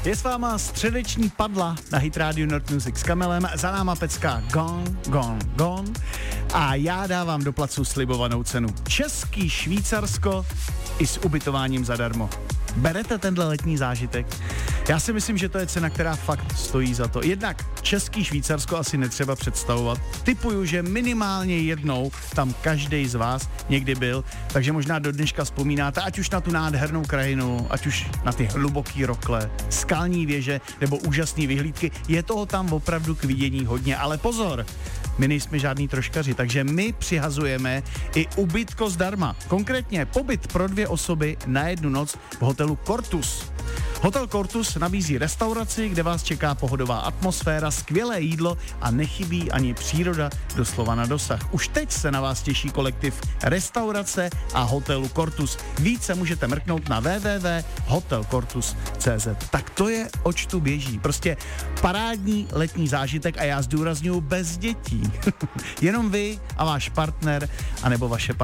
Je s váma středeční padla na Hit Radio Nord Music s Kamilem, za náma pecka Gone a já dávám do placu slibovanou cenu. Český Švýcarsko i s ubytováním zadarmo. Berete tenhle letní zážitek? Já si myslím, že to je cena, která fakt stojí za to. Jednak český Švýcarsko asi netřeba představovat. Tipuju, že minimálně jednou tam každý z vás někdy byl, takže možná do dneška vzpomínáte, ať už na tu nádhernou krajinu, ať už na ty hluboký rokle, skalní věže nebo úžasné vyhlídky. Je toho tam opravdu k vidění hodně, ale pozor, my nejsme žádný troškaři, takže my přihazujeme i ubytko zdarma. Konkrétně pobyt pro 2 osoby na 1 noc v hotelu Cortus. Hotel Cortus nabízí restauraci, kde vás čeká pohodová atmosféra, skvělé jídlo a nechybí ani příroda doslova na dosah. Už teď se na vás těší kolektiv restaurace a hotelu Cortus. Více můžete mrknout na www.hotelcortus.cz. Tak to je, oč tu běží. Prostě parádní letní zážitek a já zdůrazňuji bez dětí. Jenom vy a váš partner anebo vaše